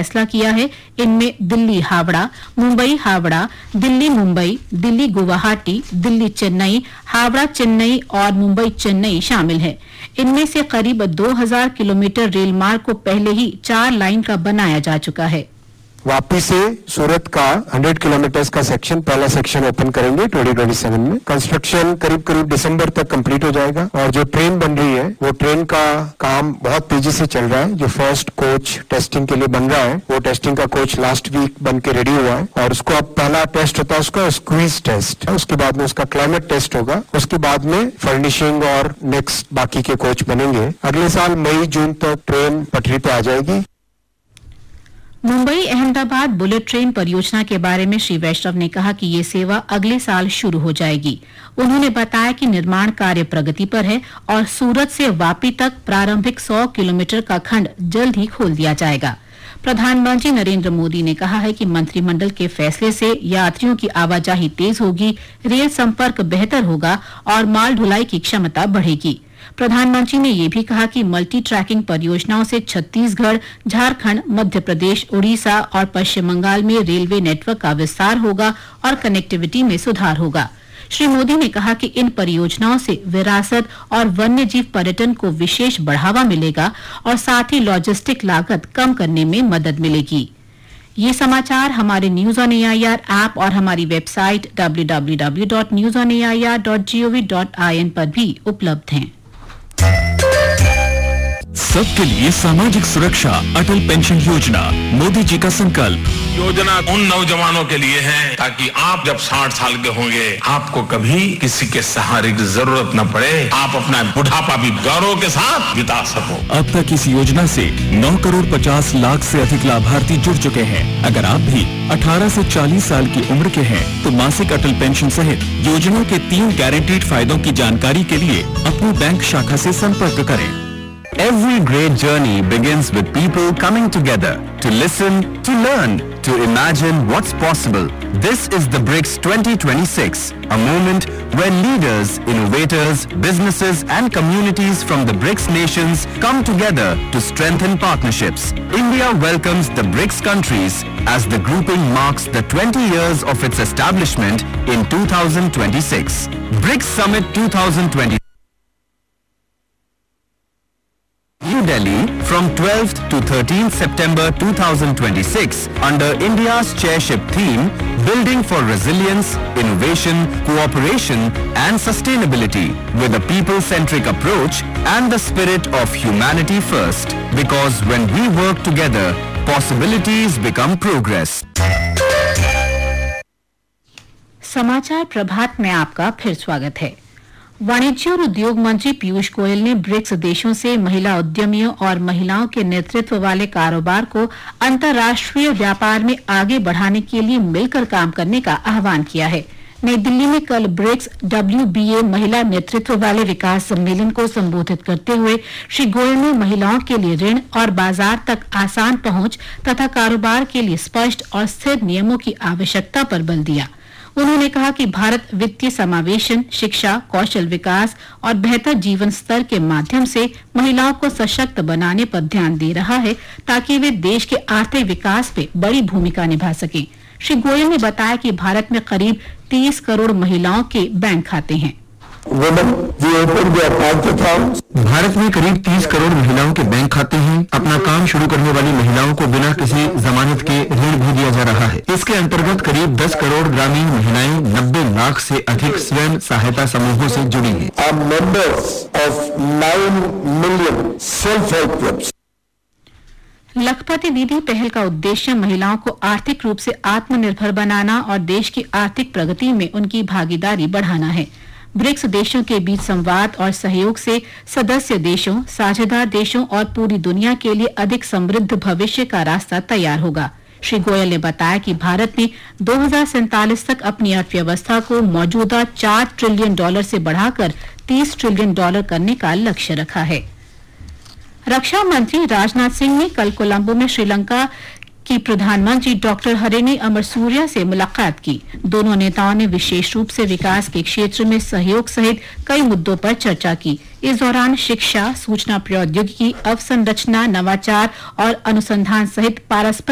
फैसला किया है। इनमें दिल्ली हावड़ा, मुंबई हावड़ा, दिल्ली मुंबई, दिल्ली गुवाहाटी, दिल्ली चेन्नई, हावड़ा चेन्नई और मुंबई चेन्नई शामिल है। इनमें से करीब 2000 किलोमीटर रेल मार्ग को पहले ही 4 लाइन का बनाया जा चुका है। वापी से सूरत का 100 किलोमीटर का सेक्शन, पहला सेक्शन ओपन करेंगे 2027 में। कंस्ट्रक्शन करीब दिसंबर तक कंप्लीट हो जाएगा और जो ट्रेन बन रही है वो ट्रेन का काम बहुत तेजी से चल रहा है। जो फर्स्ट कोच टेस्टिंग के लिए बन रहा है वो टेस्टिंग का कोच लास्ट वीक बन के रेडी हुआ है और उसको अब पहला टेस्ट होता है उसका स्क्वीज टेस्ट, उसके बाद में उसका क्लाइमेट टेस्ट होगा, उसके बाद में फर्निशिंग और नेक्स्ट बाकी के कोच बनेंगे। अगले साल मई जून तक ट्रेन पटरी पे आ जाएगी। मुंबई अहमदाबाद बुलेट ट्रेन परियोजना के बारे में श्री वैष्णव ने कहा कि ये सेवा अगले साल शुरू हो जाएगी। उन्होंने बताया कि निर्माण कार्य प्रगति पर है और सूरत से वापी तक प्रारंभिक 100 किलोमीटर का खंड जल्द ही खोल दिया जाएगा। प्रधानमंत्री नरेंद्र मोदी ने कहा है कि मंत्रिमंडल के फैसले से यात्रियों की आवाजाही तेज होगी, रेल संपर्क बेहतर होगा और माल ढुलाई की क्षमता बढ़ेगी। प्रधानमंत्री ने ये भी कहा कि मल्टी ट्रैकिंग परियोजनाओं से छत्तीसगढ़, झारखंड, मध्य प्रदेश, उड़ीसा और पश्चिम बंगाल में रेलवे नेटवर्क का विस्तार होगा और कनेक्टिविटी में सुधार होगा। श्री मोदी ने कहा कि इन परियोजनाओं से विरासत और वन्यजीव पर्यटन को विशेष बढ़ावा मिलेगा और साथ ही लॉजिस्टिक लागत कम करने में मदद मिलेगी। ये समाचार हमारे न्यूज ऑन एआईआर ऐप और हमारी वेबसाइट www.newsonair.gov.in पर भी उपलब्ध हैं। सबके लिए सामाजिक सुरक्षा, अटल पेंशन योजना, मोदी जी का संकल्प। योजना उन नौजवानों के लिए है ताकि आप जब 60 साल के होंगे आपको कभी किसी के सहारे की जरूरत न पड़े, आप अपना बुढ़ापा भी गौरव के साथ बिता सको। अब तक इस योजना से 9 करोड़ 50 लाख से अधिक लाभार्थी जुड़ चुके हैं। अगर आप भी 18 से 40 साल की उम्र के हैं तो मासिक अटल पेंशन सहित योजना के 3 गारंटीड फायदों की जानकारी के लिए अपनी बैंक शाखा से संपर्क करें। Every great journey begins with people coming together to listen, to learn, to imagine what's possible. This is the BRICS 2026, a moment where leaders, innovators, businesses and communities from the BRICS nations come together to strengthen partnerships. India welcomes the BRICS countries as the grouping marks the 20 years of its establishment in 2026. BRICS Summit 2020. New Delhi from 12th to 13th September 2026 under India's chairship theme Building for Resilience, Innovation, Cooperation and Sustainability with a people-centric approach and the spirit of humanity first. Because when we work together, possibilities become progress. समाचार प्रभात में आपका फिर स्वागत है। वाणिज्य और उद्योग मंत्री पीयूष गोयल ने ब्रिक्स देशों से महिला उद्यमियों और महिलाओं के नेतृत्व वाले कारोबार को अंतर्राष्ट्रीय व्यापार में आगे बढ़ाने के लिए मिलकर काम करने का आह्वान किया है। नई दिल्ली में कल ब्रिक्स WBA महिला नेतृत्व वाले विकास सम्मेलन को संबोधित करते हुए श्री गोयल ने महिलाओं के लिए ऋण और बाजार तक आसान पहुंच तथा कारोबार के लिए स्पष्ट और स्थिर नियमों की आवश्यकता पर बल दिया। उन्होंने कहा कि भारत वित्तीय समावेशन, शिक्षा, कौशल विकास और बेहतर जीवन स्तर के माध्यम से महिलाओं को सशक्त बनाने पर ध्यान दे रहा है ताकि वे देश के आर्थिक विकास में बड़ी भूमिका निभा सकें। श्री गोयल ने बताया कि भारत में करीब 30 करोड़ महिलाओं के बैंक खाते हैं। भारत में करीब 30 करोड़ महिलाओं के बैंक खाते हैं। अपना काम शुरू करने वाली महिलाओं को बिना किसी जमानत के ऋण भी दिया जा रहा है। इसके अंतर्गत करीब 10 करोड़ ग्रामीण महिलाएं 90 लाख से अधिक स्वयं सहायता समूहों से जुड़ी हैं। लखपति दीदी पहल का उद्देश्य महिलाओं को आर्थिक रूप से आत्मनिर्भर बनाना और देश की आर्थिक प्रगति में उनकी भागीदारी बढ़ाना है। ब्रिक्स देशों के बीच संवाद और सहयोग से सदस्य देशों, साझेदार देशों और पूरी दुनिया के लिए अधिक समृद्ध भविष्य का रास्ता तैयार होगा। श्री गोयल ने बताया कि भारत ने 2047 तक अपनी अर्थव्यवस्था को मौजूदा $4 ट्रिलियन से बढ़ाकर $30 ट्रिलियन करने का लक्ष्य रखा है। रक्षा मंत्री राजनाथ सिंह ने कल कोलंबो में श्रीलंका की प्रधानमंत्री डॉक्टर हरिनी अमरसूरिया से मुलाकात की। दोनों नेताओं ने विशेष रूप से विकास के क्षेत्र में सहयोग सहित कई मुद्दों पर चर्चा की। इस दौरान शिक्षा, सूचना प्रौद्योगिकी, अवसंरचना, नवाचार और अनुसंधान सहित पारस्परिक